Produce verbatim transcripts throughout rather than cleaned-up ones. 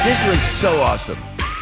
This was so awesome.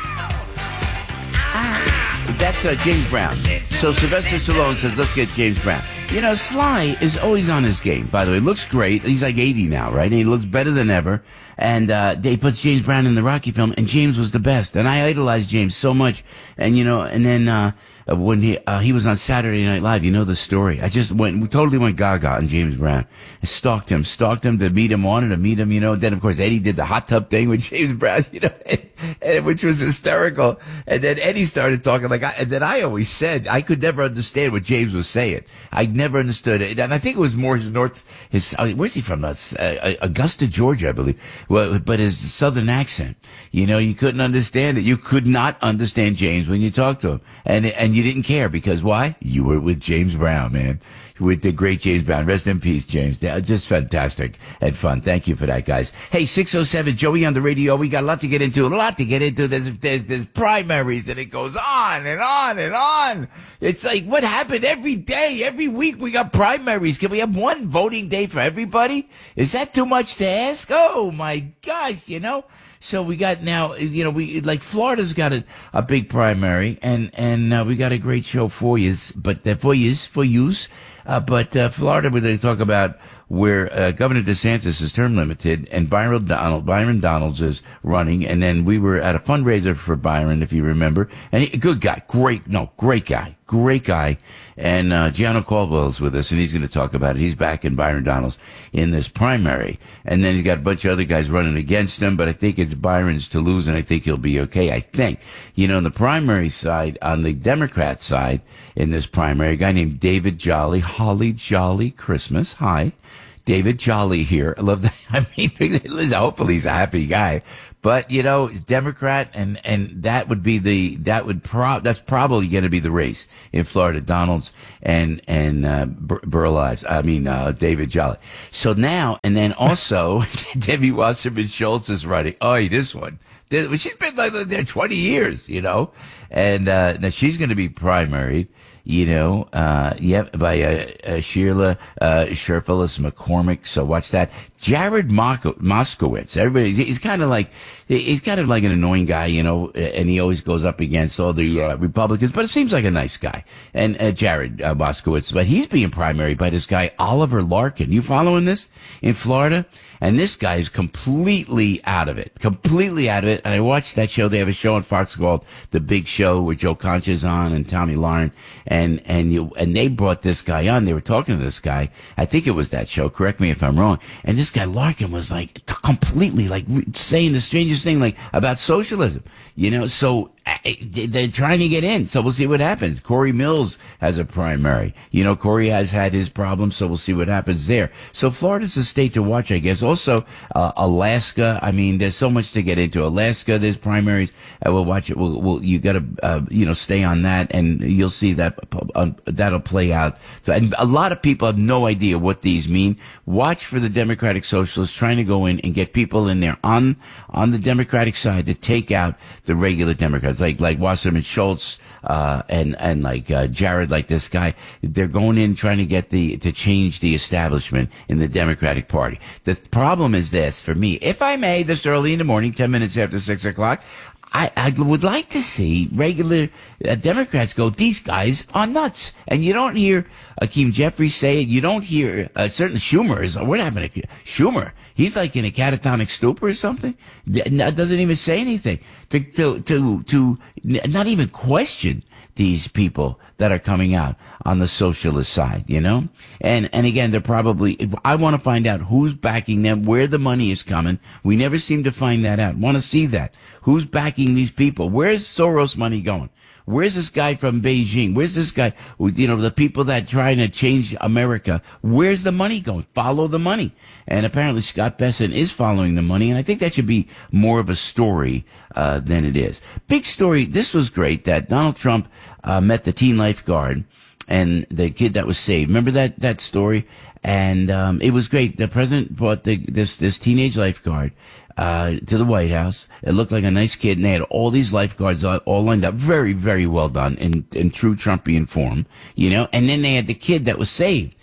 That's uh, James Brown. So Sylvester Stallone says, let's get James Brown. You know, Sly is always on his game, by the way. Looks great. He's like eighty now, right? And he looks better than ever. And uh they put James Brown in the Rocky film, and James was the best. And I idolized James so much. And, you know, and then uh when he uh, he was on Saturday Night Live, you know the story. I just went, we totally went gaga on James Brown. I stalked him, stalked him to meet him, wanted to meet him, you know. Then, of course, Eddie did the hot tub thing with James Brown, you know, and, and, which was hysterical. And then Eddie started talking like, I, and then I always said, I could never understand what James was saying. I never understood it. And I think it was more his North, his, uh, where's he from? Uh, uh, Augusta, Georgia, I believe. Well, but his Southern accent, you know, you couldn't understand it. You could not understand James when you talked to him. And, and you didn't care because why? You were with James Brown, man. With the great James Brown. Rest in peace, James. Just fantastic and fun. Thank you for that, guys. Hey, six oh seven, Joey on the radio. We got a lot to get into. A lot to get into. There's, there's, there's primaries, and it goes on and on and on. It's like, what happened every day? Every week we got primaries. Can we have one voting day for everybody? Is that too much to ask? Oh, my gosh, you know? So we got now, you know, we, like Florida's got a, a big primary, and, and, uh, we got a great show for yous, but, uh, for yous, for yous. Uh, but, uh, Florida, we're going to talk about where, uh, Governor DeSantis is term limited, and Byron Donald, Byron Donalds is running, and then we were at a fundraiser for Byron, if you remember, and he, good guy, great, no, great guy, great guy, and, uh, Gianno Caldwell's with us, and he's going to talk about it. He's back in Byron Donalds in this primary, and then he's got a bunch of other guys running against him, but I think it's Byron's to lose, and I think he'll be okay, I think. You know, on the primary side, on the Democrat side, in this primary, a guy named David Jolly, Holly Jolly Christmas, hi, David Jolly here. I love that. I mean, hopefully he's a happy guy. But, you know, Democrat, and, and that would be the, that would pro, that's probably going to be the race in Florida, Donalds and, and, uh, Burl Ives. I mean, uh, David Jolly. So now, and then also, Debbie Wasserman Schultz is running. Oh, this one. This, she's been like there twenty years, you know, and, uh, now she's going to be primaried. You know, uh, yep, by, uh, uh Sheila, uh, Sherfilis McCormick. So watch that. Jared Mosco- Moskowitz. Everybody, he's kind of like, he's kind of like an annoying guy, you know, and he always goes up against all the, uh, Republicans, but it seems like a nice guy. And, uh, Jared, uh, Moskowitz, but he's being primaried by this guy, Oliver Larkin. You following this in Florida? And this guy is completely out of it, completely out of it. And I watched that show. They have a show on Fox called The Big Show where Joe Concha's on and Tommy Lauren. And, and you, and they brought this guy on. They were talking to this guy. I think it was that show. Correct me if I'm wrong. And this guy Larkin was like completely like saying the strangest thing, like about socialism, you know, so they're trying to get in. So we'll see what happens. Corey Mills has a primary. You know, Corey has had his problems, so we'll see what happens there. So Florida's a state to watch, I guess. Also, uh, Alaska. I mean, there's so much to get into. Alaska, there's primaries. Uh, we'll watch it. We'll, we'll you got to, uh, you know, stay on that, and you'll see that uh, that'll play out. So, and a lot of people have no idea what these mean. Watch for the Democratic Socialists trying to go in and get people in there on on the Democratic side to take out the regular Democrats. Like, like Wasserman Schultz, uh, and, and like, uh, Jared, like this guy. They're going in trying to get the, to change the establishment in the Democratic Party. The problem is this, for me, if I may, this early in the morning, ten minutes after six o'clock, I, I would like to see regular uh, Democrats go, these guys are nuts. And you don't hear Hakeem Jeffries say it. You don't hear uh, certain Schumer is, what happened to Schumer? He's like in a catatonic stupor or something. Doesn't even say anything to, to, to, to not even question these people that are coming out on the socialist side, you know? And, and again, they're probably, I want to find out who's backing them, where the money is coming. We never seem to find that out. Want to see that. Who's backing these people? Where's Soros money going? Where's this guy from Beijing? Where's this guy, you know, the people that trying to change America? Where's the money going? Follow the money. And apparently Scott Bessent is following the money, and I think that should be more of a story uh than it is. Big story. This was great that Donald Trump uh met the teen lifeguard and the kid that was saved. Remember that that story? And um it was great. The president brought the this this teenage lifeguard uh to the White House. It looked like a nice kid, and they had all these lifeguards all, all lined up. Very, very well done in, in true Trumpian form, you know. And then they had the kid that was saved.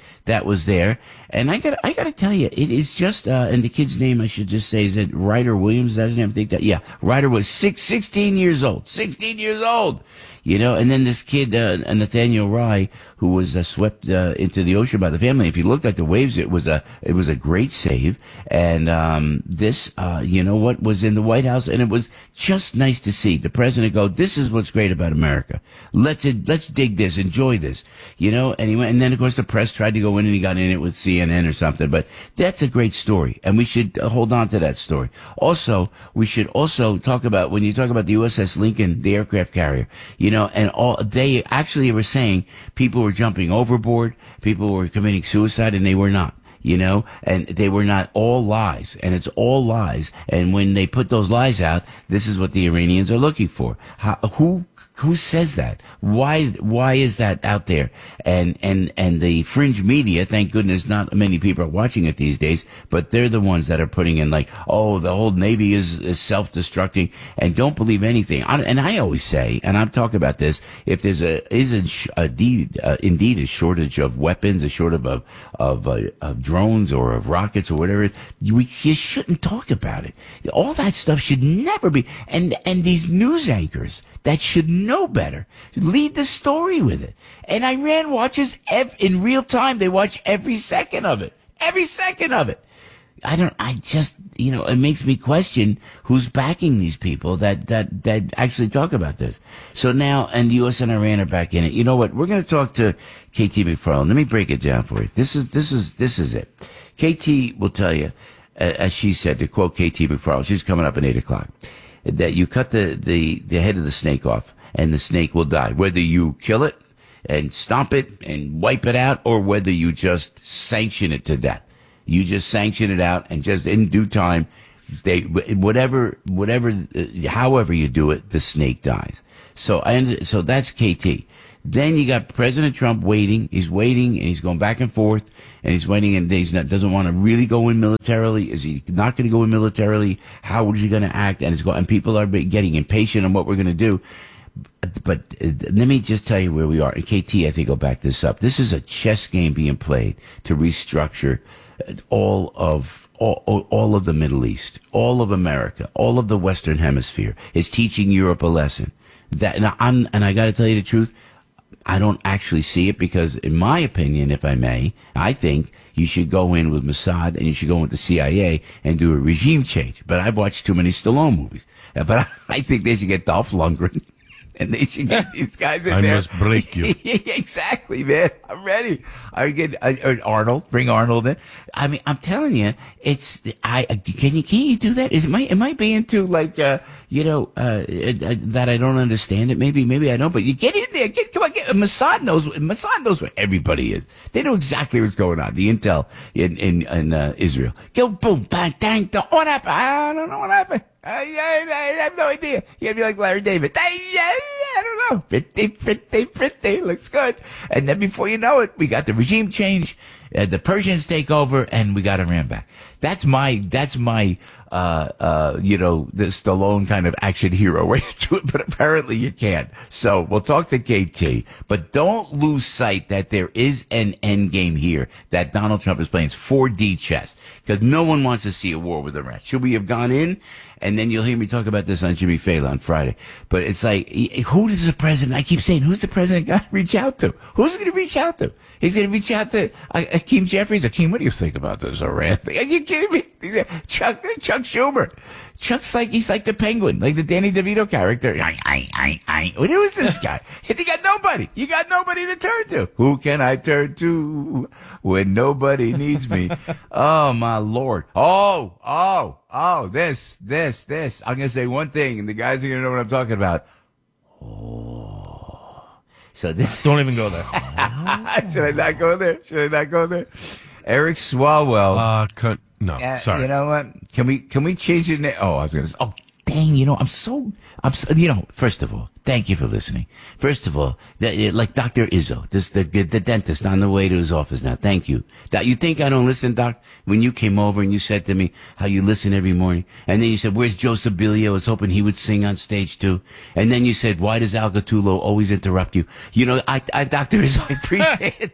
that was there. And I got I got to tell you, it is just, uh, and the kid's name, I should just say, is it Ryder Williams? Is that his name? I think that, yeah. Ryder was six, sixteen years old. sixteen years old. You know, and then this kid, uh, Nathaniel Rye, who was uh, swept uh, into the ocean by the family. If you looked at the waves, it was a it was a great save. And um, this, uh, you know what, was in the White House, and it was just nice to see the president go, "This is what's great about America. Let's let's dig this, enjoy this." You know, and he went, and then of course the press tried to go in, and he got in it with C N N or something. But that's a great story, and we should uh, hold on to that story. Also, we should also talk about, when you talk about the U S S Lincoln, the aircraft carrier. You You know, and all they actually were saying people were jumping overboard, people were committing suicide, and they were not. You know, and they were not, all lies, and it's all lies. And when they put those lies out, this is what the Iranians are looking for. How, who who says that? Why why is that out there? And and and the fringe media, thank goodness, not many people are watching it these days, but they're the ones that are putting in like, oh, the whole Navy is, is self-destructing, and don't believe anything. I, and I always say, and I'm talking about this, if there's a is a, a indeed, uh, indeed a shortage of weapons, a shortage of of, uh, of drones or of rockets or whatever, you, you shouldn't talk about it. All that stuff should never be. And and these news anchors that should know better lead the story with it. And Iran watches ev- in real time. They watch every second of it. Every second of it. I don't. I just, you know, it makes me question who's backing these people that that that actually talk about this. So now, and the U S and Iran are back in it. You know what? We're going to talk to K T McFarland. Let me break it down for you. This is this is this is it. K T will tell you, uh, as she said, to quote K T McFarland, she's coming up at eight o'clock, that you cut the the the head of the snake off, and the snake will die, whether you kill it and stomp it and wipe it out, or whether you just sanction it to death. You just sanction it out, and just in due time, they whatever whatever uh, however you do it, the snake dies. So I so that's K T. Then you got President Trump waiting. He's waiting, and he's going back and forth, and he's waiting, and he's not, doesn't want to really go in militarily. Is he not going to go in militarily? How is he going to act? And it's go, and people are getting impatient on what we're going to do. But uh, let me just tell you where we are. And K T, I think I'll back this up. This is a chess game being played to restructure all of all, all of the Middle East, all of America, all of the Western Hemisphere. Is teaching Europe a lesson. That and I'm and I got to tell you the truth, I don't actually see it, because, in my opinion, if I may, I think you should go in with Mossad and you should go in with the C I A and do a regime change. But I've watched too many Stallone movies. But I think they should get Dolph Lundgren. And they should get these guys in I there. must break you. Exactly, man. I'm ready. I get uh, Arnold. Bring Arnold in. I mean, I'm telling you, it's. I can you can you do that? Is it my am I being too like uh, you know uh, uh, that I don't understand it? Maybe maybe I don't. But you get in there. Get come on. Get, Mossad knows. Mossad knows where everybody is. They know exactly what's going on. The intel in in, in uh, Israel. Go boom, bang, dang. What happened? I don't know what happened. I, I, I have no idea. You gotta be like Larry David. I, I, I don't know. Pretty, pretty, pretty. Looks good. And then before you know it, we got the regime change. Uh, the Persians take over, and we got Iran back. That's my, that's my, uh, uh, you know, the Stallone kind of action hero way to do it, but apparently you can't. So we'll talk to K T, but don't lose sight that there is an end game here that Donald Trump is playing. It's four D chess, because no one wants to see a war with Iran. Should we have gone in? And then you'll hear me talk about this on Jimmy Fallon on Friday. But it's like, who does the president, I keep saying, who's the president got to reach out to? Who's he going to reach out to? He's going to reach out to uh, Hakeem Jeffries. Hakeem, what do you think about this Iran thing? Are you kidding me? Chuck, Chuck Schumer. Chuck's like, he's like the penguin, like the Danny DeVito character. I, I, I, I. Who is this guy? You got nobody. You got nobody to turn to. Who can I turn to when nobody needs me? Oh, my Lord. Oh, oh, oh, this, this, this. I'm going to say one thing, and the guys are going to know what I'm talking about. Oh. So this. Don't even go there. Should I not go there? Should I not go there? Eric Swalwell. Uh, cut. No, Uh, sorry. You know what? Can we can we change your name? Oh, I was going to say. Oh, dang, you know, I'm so, I'm so, you know, first of all, thank you for listening. First of all, the, like Doctor Izzo, this, the, the dentist on the way to his office now. Thank you. That, you think I don't listen, Doc? When you came over and you said to me how you listen every morning, and then you said, where's Joe Sibilia? I was hoping he would sing on stage too. And then you said, why does Al Gattuso always interrupt you? You know, I, I Doctor Izzo, I appreciate it.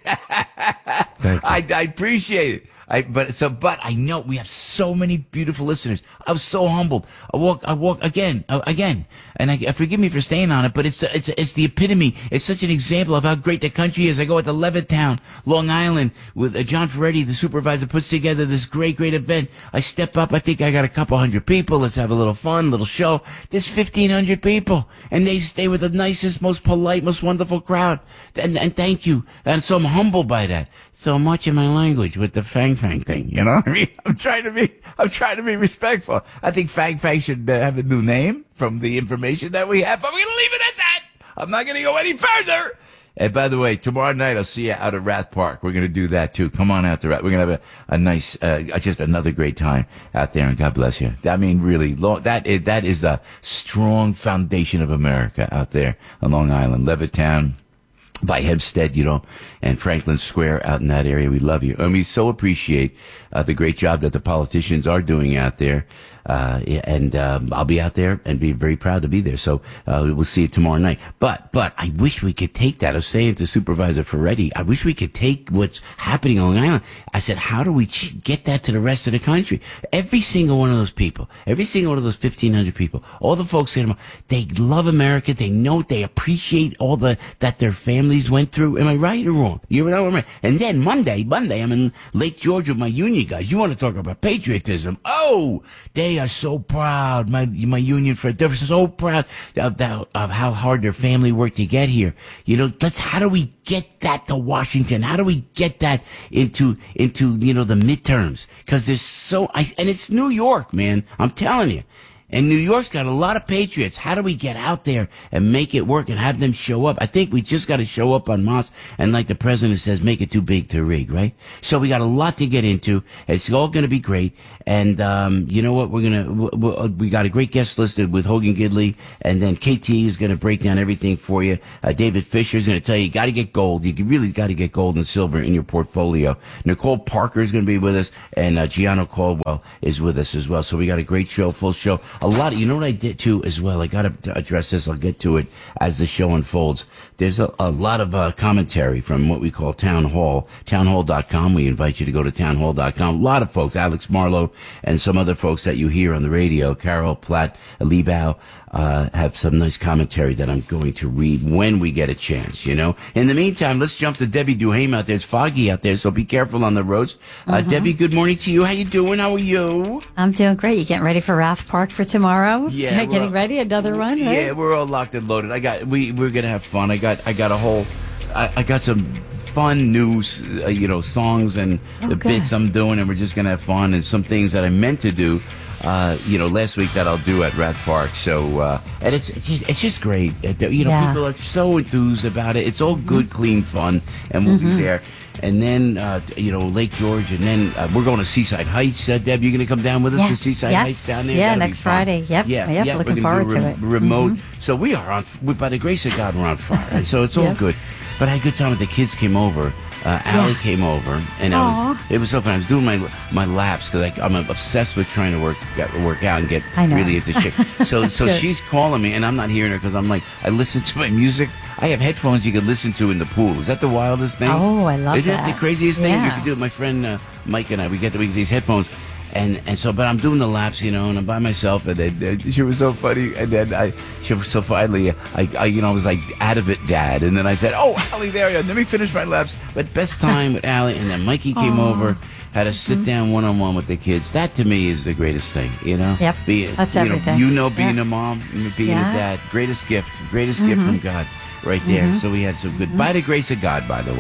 I, I appreciate it. I, but so, but I know we have so many beautiful listeners. I was so humbled. I walk, I walk again, uh, again, and I, forgive me for staying on it, but it's, it's, it's the epitome. It's such an example of how great the country is. I go out to Levittown, Long Island, with uh, John Ferretti, the supervisor, puts together this great, great event. I step up. I think I got a couple hundred people. Let's have a little fun, little show. There's fifteen hundred people, and they stay with the nicest, most polite, most wonderful crowd. And, and thank you. And so I'm humbled by that. So much in my language with the Fang Fang thing, you know what I mean? I'm trying to be, I'm trying to be respectful. I think Fang Fang should uh, have a new name from the information that we have, but we're going to leave it at that. I'm not going to go any further. And by the way, tomorrow night I'll see you out at Rath Park. We're going to do that too. Come on out to Rath. We're going to have a, a nice, uh, just another great time out there, and God bless you. I mean, really, long, that is, that is a strong foundation of America out there on Long Island, Levittown, by Hempstead, you know, and Franklin Square out in that area. We love you. And we so appreciate uh, the great job that the politicians are doing out there. Uh, and um, I'll be out there and be very proud to be there. So uh, we'll see you tomorrow night. But but I wish we could take that. I was saying to Supervisor Ferretti, I wish we could take what's happening on Long Island. I said, how do we get that to the rest of the country? Every single one of those people, every single one of those fifteen hundred people, all the folks here, they love America. They know, they appreciate all the that their families went through. Am I right or wrong? You know what I'm right. And then Monday, Monday, I'm in Lake George with my union guys. You want to talk about patriotism? Oh, they are so proud. My my union friends, they're so proud of, of, of how hard their family worked to get here. You know, let's, how do we get that to Washington? How do we get that into, into, you know, the midterms? Cause there's so, I, and it's New York, man. I'm telling you. And New York's got a lot of patriots. How do we get out there and make it work and have them show up? I think we just got to show up on Moss, and like the president says, make it too big to rig, right? So we got a lot to get into. It's all going to be great. And, um, you know what? We're going to, we got a great guest listed with Hogan Gidley, and then K T is going to break down everything for you. Uh, David Fisher is going to tell you, you got to get gold. You really got to get gold and silver in your portfolio. Nicole Parker is going to be with us, and uh, Gianno Caldwell is with us as well. So we got a great show, full show. A lot of, you know what I did too as well? I got to address this. I'll get to it as the show unfolds. There's a, a lot of uh, commentary from what we call Town Hall, townhall dot com. We invite you to go to townhall dot com. A lot of folks, Alex Marlowe and some other folks that you hear on the radio, Carol Platt, Liebau, uh, have some nice commentary that I'm going to read when we get a chance, you know. In the meantime, let's jump to Debbie Duhame out there. It's foggy out there, so be careful on the roads. Uh, mm-hmm. Debbie, good morning to you. How you doing? How are you? I'm doing great. You getting ready for Rath Park for tomorrow? Yeah. Getting ready? Another run, right? Yeah, we're all locked and loaded. I got, we, we're going to have fun. I got, I got a whole, I, I got some fun news, uh, you know, songs and oh, the good. bits I'm doing, and we're just going to have fun, and some things that I meant to do, uh, you know, last week that I'll do at Rath Park. So, uh, and it's, it's just, it's just great. You know, yeah. people are so enthused about it. It's all good, clean fun, and we'll mm-hmm. be there. And then, uh, you know, Lake George, and then uh, we're going to Seaside Heights. Uh, Deb, you going to come down with us yeah. to Seaside yes. Heights down there? Yeah, That'll next Friday. Yep. Yeah, yep. yeah. Looking we're forward do to re- it. Remote. Mm-hmm. So we are on, by the grace of God, we're on fire. So it's all yep. good. But I had a good time when the kids came over. Uh, Allie yeah. came over, and I was. It was so fun. I was doing my my laps because I'm obsessed with trying to work work out and get really into shape. So so she's calling me, and I'm not hearing her because I'm like, I listen to my music. I have headphones you can listen to in the pool. Is that the wildest thing? Oh, I love Isn't that. Isn't that the craziest thing yeah. you can do? My friend uh, Mike and I, we get, the, we get these headphones. And and so, but I'm doing the laps, you know, and I'm by myself, and then uh, she was so funny, and then I, she was so finally, I, I, you know, I was like, out of it, Dad, and then I said, oh, Allie, there you are, let me finish my laps, but best time with Allie, and then Mikey came Aww. over, had a sit down one on one with the kids. That to me is the greatest thing, you know. Yep, Be, that's you everything. Know, you know, being yeah. a mom, being yeah. a dad, greatest gift, greatest mm-hmm. gift from God, right there. Mm-hmm. So we had some good, mm-hmm. by the grace of God, by the way.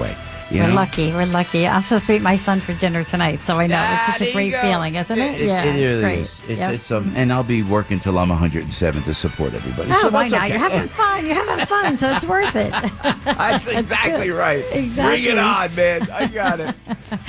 You We're know? lucky. We're lucky. I'm supposed to meet my son for dinner tonight, so I know Ah, it's such there a you great go. feeling, isn't it? It, yeah, it it's really great. is. It's, Yep. it's um, and I'll be working till I'm one hundred seven to support everybody. Oh, so why that's not? okay. You're having fun. You're having fun, so it's worth it. That's exactly good. right. Exactly. Bring it on, man. I got it.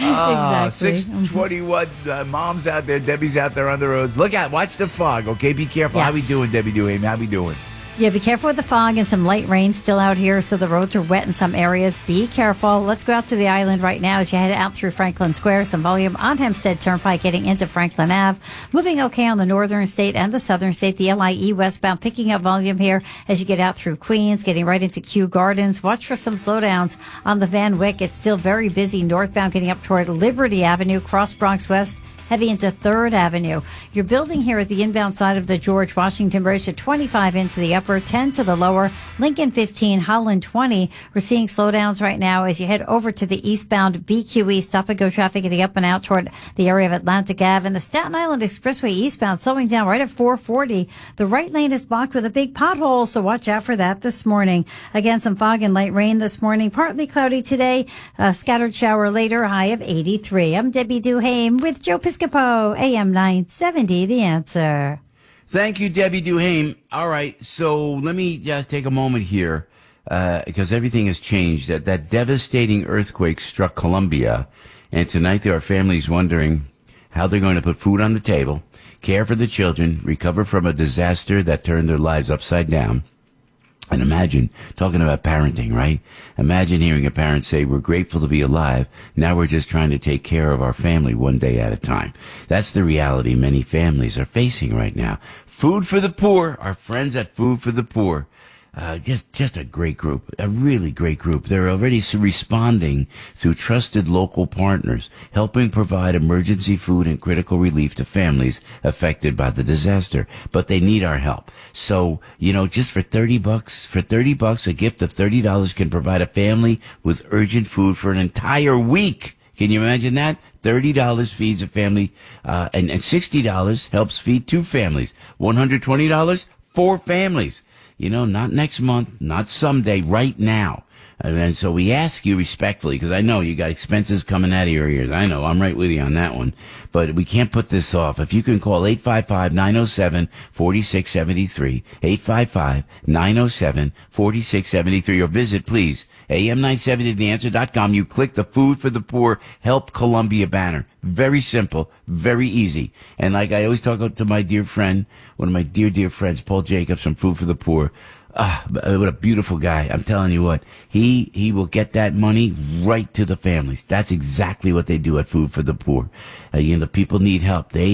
Oh, Exactly. six twenty-one. Uh, mom's out there. Debbie's out there on the roads. Look out. Watch the fog, okay? Be careful. How we Yes. doing, Debbie Duhame? How we doing? Yeah, be careful with the fog and some light rain still out here, so the roads are wet in some areas. Be careful. Let's go out to the island right now as you head out through Franklin Square. Some volume on Hempstead Turnpike getting into Franklin Avenue. Moving okay on the northern state and the southern state. The L I E westbound picking up volume here as you get out through Queens, getting right into Kew Gardens. Watch for some slowdowns on the Van Wyck. It's still very busy northbound getting up toward Liberty Avenue, cross Bronx West. Heavy into third Avenue. You're building here at the inbound side of the George Washington Bridge at twenty-five into the upper, ten to the lower, Lincoln fifteen, Holland twenty. We're seeing slowdowns right now as you head over to the eastbound B Q E, stop and go traffic getting up and out toward the area of Atlantic Avenue. And the Staten Island Expressway eastbound slowing down right at four forty. The right lane is blocked with a big pothole, so watch out for that this morning. Again, some fog and light rain this morning. Partly cloudy today, a scattered shower later, high of eighty-three. I'm Debbie Duhame with Joe Piscopo. A M nine seventy, The Answer. Thank you, Debbie Duhame. All right, so let me just take a moment here uh, because everything has changed. That that devastating earthquake struck Colombia, and tonight there are families wondering how they're going to put food on the table, care for the children, recover from a disaster that turned their lives upside down. And imagine, talking about parenting, right? Imagine hearing a parent say, we're grateful to be alive. Now we're just trying to take care of our family one day at a time. That's the reality many families are facing right now. Food for the Poor, our friends at Food for the Poor. Uh, just, just a great group, a really great group. They're already responding through trusted local partners, helping provide emergency food and critical relief to families affected by the disaster. But they need our help. So, you know, just for thirty bucks, for thirty bucks, a gift of thirty dollars can provide a family with urgent food for an entire week. Can you imagine that? thirty dollars feeds a family, uh, and, and sixty dollars helps feed two families. one hundred twenty dollars, four families. You know, not next month, not someday, right now. And then, so we ask you respectfully, because I know you got expenses coming out of your ears. I know, I'm right with you on that one. But we can't put this off. If you can call eight five five, nine oh seven, four six seven three, eight five five, nine oh seven, four six seven three, or visit, please, A M nine seventy the answer dot com. You click the Food for the Poor Help Columbia banner. Very simple, very easy. And like I always talk to my dear friend, one of my dear, dear friends, Paul Jacobs from Food for the Poor. Ah, what a beautiful guy. I'm telling you what, he, he will get that money right to the families. That's exactly what they do at Food for the Poor. Uh, you know, the people need help. They